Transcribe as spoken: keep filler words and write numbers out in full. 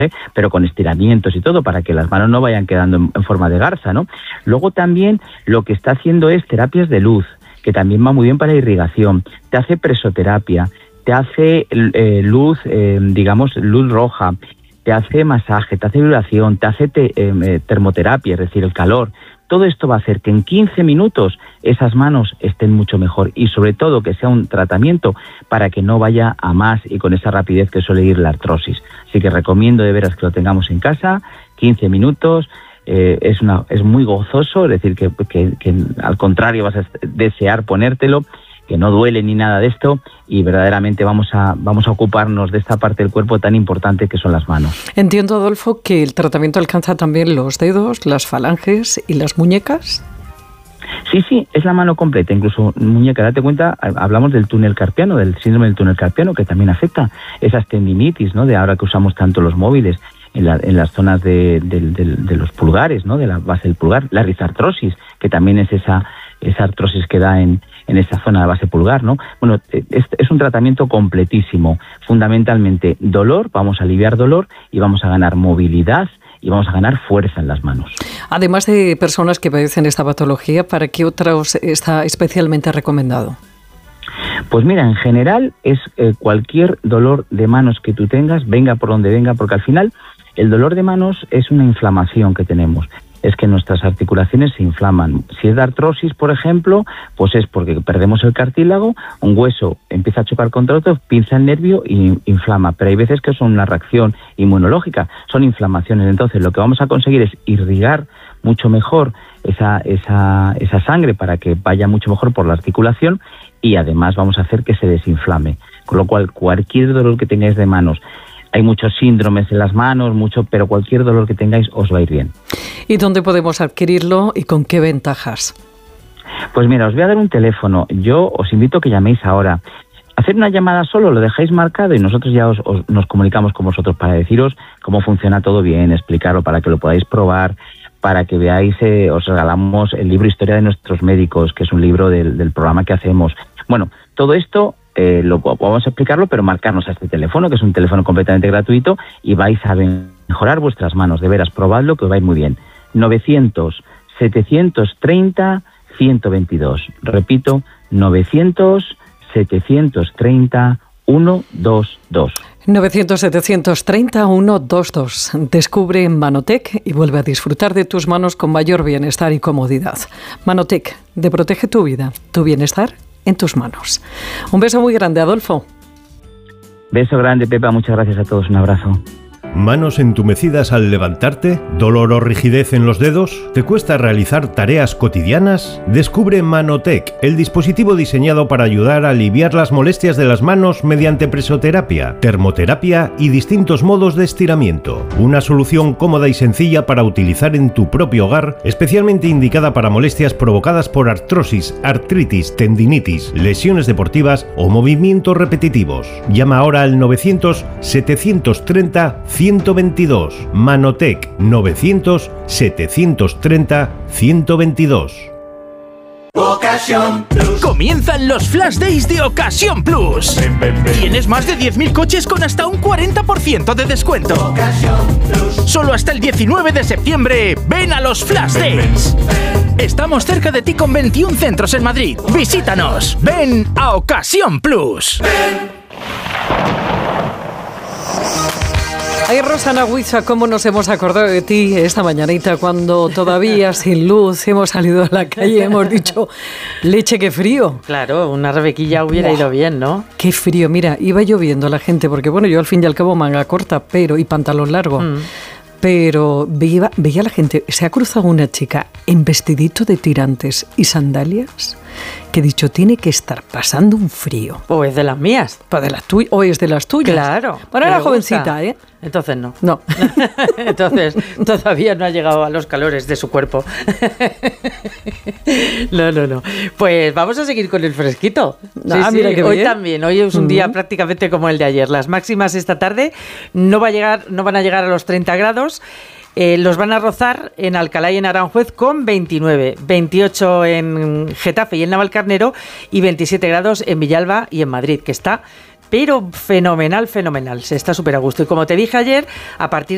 ¿eh? Pero con estiramientos y todo, para que las manos no vayan quedando en, en forma de garza, ¿no? Luego también lo que está haciendo es terapias de luz, que también va muy bien para irrigación, te hace presoterapia, te hace eh, luz, eh, digamos, luz roja, te hace masaje, te hace vibración, te hace te, eh, termoterapia, es decir, el calor. Todo esto va a hacer que en quince minutos esas manos estén mucho mejor y sobre todo que sea un tratamiento para que no vaya a más y con esa rapidez que suele ir la artrosis. Así que recomiendo de veras que lo tengamos en casa, quince minutos, eh, es, una, es muy gozoso, es decir, que, que, que al contrario vas a desear ponértelo, que no duele ni nada de esto y verdaderamente vamos a, vamos a ocuparnos de esta parte del cuerpo tan importante que son las manos. Entiendo, Adolfo, que el tratamiento alcanza también los dedos, las falanges y las muñecas. Sí, sí, es la mano completa, incluso muñeca, date cuenta, hablamos del túnel carpiano, del síndrome del túnel carpiano, que también afecta esas tendinitis, ¿no? De ahora que usamos tanto los móviles en, la, en las zonas de, de, de, de los pulgares, ¿no? De la base del pulgar, la rizartrosis, que también es esa, esa artrosis que da en, en esa zona de la base pulgar, ¿no? Bueno, es, es un tratamiento completísimo, fundamentalmente dolor, vamos a aliviar dolor y vamos a ganar movilidad y vamos a ganar fuerza en las manos. Además de personas que padecen esta patología, ¿para qué otros está especialmente recomendado? Pues mira, en general es eh, cualquier dolor de manos que tú tengas, venga por donde venga, porque al final el dolor de manos es una inflamación que tenemos. Es que nuestras articulaciones se inflaman. Si es de artrosis, por ejemplo, pues es porque perdemos el cartílago, un hueso empieza a chocar contra otro, pinza el nervio y inflama. Pero hay veces que son una reacción inmunológica, son inflamaciones. Entonces lo que vamos a conseguir es irrigar mucho mejor esa, esa, esa sangre para que vaya mucho mejor por la articulación y además vamos a hacer que se desinflame. Con lo cual, cualquier dolor que tengáis de manos, hay muchos síndromes en las manos, mucho, pero cualquier dolor que tengáis os va a ir bien. ¿Y dónde podemos adquirirlo y con qué ventajas? Pues mira, os voy a dar un teléfono. Yo os invito a que llaméis ahora. Hacer una llamada solo, lo dejáis marcado y nosotros ya os, os, nos comunicamos con vosotros para deciros cómo funciona todo bien, explicarlo para que lo podáis probar, para que veáis, eh, os regalamos el libro Historia de nuestros médicos, que es un libro del, del programa que hacemos. Bueno, todo esto eh, lo vamos a explicarlo, pero marcarnos a este teléfono, que es un teléfono completamente gratuito, y vais a mejorar vuestras manos. De veras, probadlo, que os va a ir muy bien. novecientos, setecientos treinta, ciento veintidós. Repito, novecientos, setecientos treinta, ciento veintidós. novecientos, setecientos treinta, ciento veintidós. Descubre Manotec y vuelve a disfrutar de tus manos con mayor bienestar y comodidad. Manotec, de protege tu vida, tu bienestar en tus manos. Un beso muy grande, Adolfo. Beso grande, Pepa. Muchas gracias a todos. Un abrazo. ¿Manos entumecidas al levantarte? ¿Dolor o rigidez en los dedos? ¿Te cuesta realizar tareas cotidianas? Descubre Manotec, el dispositivo diseñado para ayudar a aliviar las molestias de las manos mediante presoterapia, termoterapia y distintos modos de estiramiento. Una solución cómoda y sencilla para utilizar en tu propio hogar, especialmente indicada para molestias provocadas por artrosis, artritis, tendinitis, lesiones deportivas o movimientos repetitivos. Llama ahora al novecientos, setecientos treinta, ciento veintidós. Manotec novecientos, setecientos treinta, ciento veintidós. Ocasión Plus. Comienzan los Flash Days de Ocasión Plus. Ven, ven, ven. Tienes más de diez mil coches con hasta un cuarenta por ciento de descuento. Ocasión Plus. Solo hasta el diecinueve de septiembre. Ven a los Flash ven, Days. Ven, ven. Estamos cerca de ti con veintiún centros en Madrid. Visítanos. Ven a Ocasión Plus. Ven. Ay, Rosana Huiza, cómo nos hemos acordado de ti esta mañanita cuando todavía sin luz hemos salido a la calle y hemos dicho, leche, qué frío. Claro, una rebequilla hubiera Buah, ido bien, ¿no? Qué frío, mira, iba lloviendo la gente, porque bueno, yo al fin y al cabo manga corta, pero y pantalón largo. Mm. Pero veía, veía a la gente, se ha cruzado una chica en vestidito de tirantes y sandalias, que he dicho, tiene que estar pasando un frío. O es de las mías. O, de las tuy- o es de las tuyas. Claro. Bueno, era jovencita, ¿eh? Entonces no. No. Entonces todavía no ha llegado a los calores de su cuerpo. No, no, no. Pues vamos a seguir con el fresquito. Ah, sí, mira sí. qué Hoy bien. también. Hoy es un uh-huh. día prácticamente como el de ayer. Las máximas esta tarde no va a llegar, no van a llegar a los treinta grados. Eh, los van a rozar en Alcalá y en Aranjuez con veintinueve, veintiocho en Getafe y en Navalcarnero y veintisiete grados en Villalba y en Madrid, que está pero fenomenal, fenomenal. Se está súper a gusto. Y como te dije ayer, a partir